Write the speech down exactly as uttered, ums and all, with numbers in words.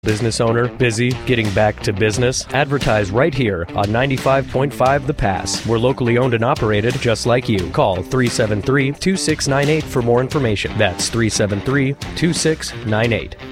Business owner, busy, getting back to business? Advertise right here on ninety-five point five The Pass. We're locally owned and operated just like you. Call three seven three, two six nine eight for more information. That's three seven three, two six nine eight.